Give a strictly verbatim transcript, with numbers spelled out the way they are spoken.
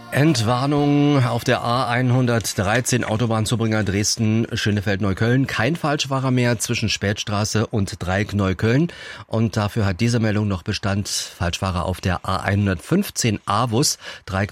Entwarnung auf der A hundertdreizehn Autobahnzubringer Dresden-Schönefeld-Neukölln. Kein Falschfahrer mehr zwischen Spätstraße und Dreieck Neukölln. Und dafür hat diese Meldung noch Bestand. Falschfahrer auf der A hundertfünfzehn Avus, Dreieck